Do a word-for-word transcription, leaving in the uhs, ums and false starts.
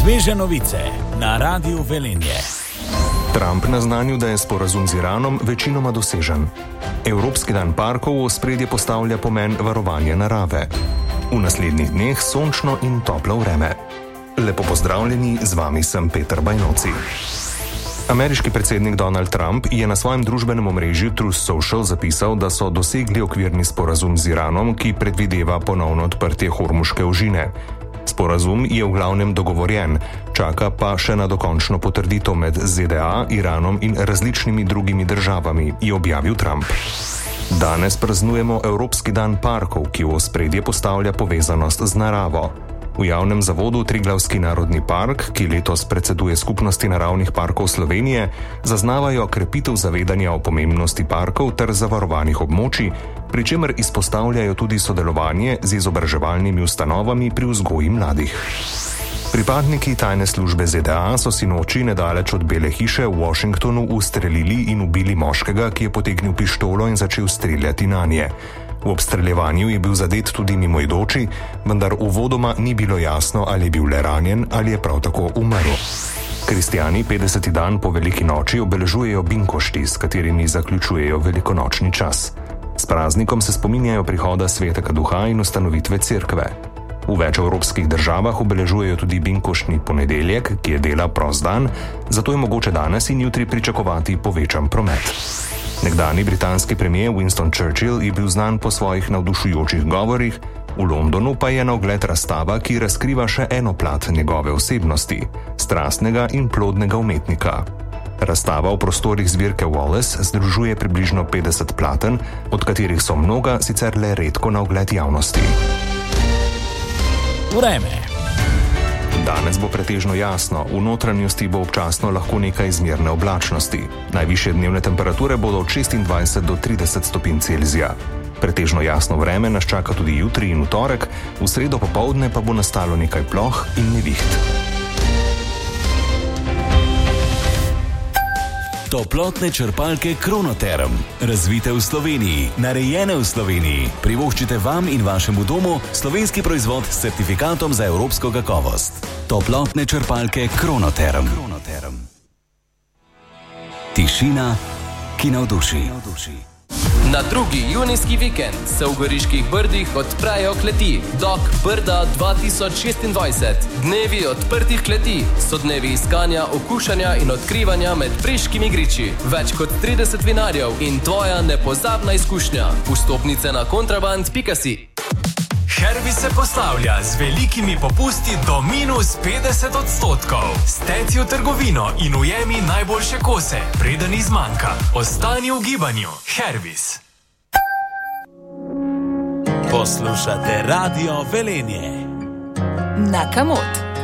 Sveže novice na Radiu Velenje. Trump naznanil, da je sporazum z Iranom večinoma dosežen. Evropski dan parkov v ospredje postavlja pomen varovanja narave. V naslednjih dneh sončno in toplo vreme. Lepo pozdravljeni, z vami sem Peter Bajnoci. Ameriški predsednik Donald Trump je na svojem družbenem omrežju Truth Social zapisal, da so dosegli okvirni sporazum z Iranom, ki predvideva ponovno odprtje Hormuške ožine. Sporazum je v glavnem dogovorjen, čaka pa še na dokončno potrditev med Z D A, Iranom in različnimi drugimi državami, je objavil Trump. Danes praznujemo Evropski dan parkov, ki v ospredje postavlja povezanost z naravo. V javnem zavodu Triglavski narodni park, ki letos predseduje Skupnosti naravnih parkov Slovenije, zaznavajo krepitev zavedanja o pomembnosti parkov ter zavarovanih območij, pri čemer izpostavljajo tudi sodelovanje z izobraževalnimi ustanovami pri vzgoji mladih. Pripadniki tajne službe Z D A so sinoči nedaleč od Bele hiše v Washingtonu ustrelili in ubili moškega, ki je potegnil pištolo in začel streljati nanje. V obstreljevanju je bil zadet tudi mimoidoči, vendar uvodoma ni bilo jasno, ali je bil le ranjen ali je prav tako umrl. Kristjani petdeseti dan po veliki noči obeležujejo binkošti, s katerimi zaključujejo velikonočni čas. S praznikom se spominjajo prihoda Svetega Duha in ustanovitve cerkve. V več evropskih državah obeležujejo tudi binkoštni ponedeljek, ki je dela prost dan, zato je mogoče danes in jutri pričakovati povečan promet. Nekdani britanski premier Winston Churchill je bil znan po svojih navdušujočih govorih, v Londonu pa je na ogled razstava, ki razkriva še eno plat njegove osebnosti, strastnega in plodnega umetnika. Razstava v prostorih zbirke Wallace združuje približno petdeset platen, od katerih so mnoga sicer le redko na ogled javnosti. Vreme. Danes bo pretežno jasno, v notranjosti bo občasno lahko nekaj zmerne oblačnosti. Najvišje dnevne temperature bodo od šestindvajset do trideset stopinj Celzija. Pretežno jasno vreme nas čaka tudi jutri in v torek, v sredo popoldne pa bo nastalo nekaj ploh in neviht. Toplotne črpalke Kronoterm. Razvite v Sloveniji, narejene v Sloveniji. Privoščite vam in vašemu domu slovenski proizvod s certifikatom za evropsko kakovost. Toplotne črpalke Kronoterm. Kronoterm. Tišina, ki navduši. Na drugi junijski vikend se v Goriških Brdih odprejo kleti Dok Brda dva tisoč šestindvajset. Dnevi odprtih kleti so dnevi iskanja, okušanja in odkrivanja med preškimi griči. Več kot trideset vinarjev in tvoja nepozabna izkušnja. Vstopnice na kontraband pika si. Hervis se poslavlja z velikimi popusti do minus petdeset odstotkov. Steci v trgovino in ujemi najboljše kose, preden izmanjka. Ostani v gibanju. Hervis. Poslušate Radio Velenje. Na Kamot.